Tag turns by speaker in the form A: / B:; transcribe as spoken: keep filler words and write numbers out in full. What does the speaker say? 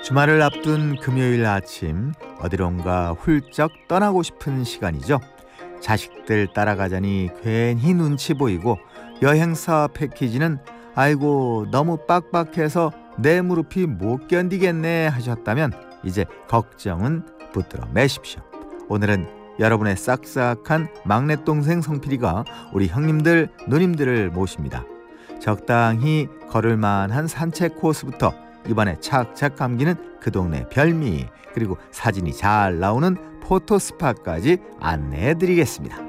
A: 주말을 앞둔 금요일 아침, 어디론가 훌쩍 떠나고 싶은 시간이죠. 자식들 따라가자니 괜히 눈치 보이고, 여행사 패키지는 아이고 너무 빡빡해서 내 무릎이 못 견디겠네 하셨다면 이제 걱정은 붙들어 매십시오. 오늘은 여러분의 싹싹한 막내동생 성필이가 우리 형님들 누님들을 모십니다. 적당히 걸을 만한 산책 코스부터 입안에 착착 감기는 그 동네 별미, 그리고 사진이 잘 나오는 포토스팟까지 안내해 드리겠습니다.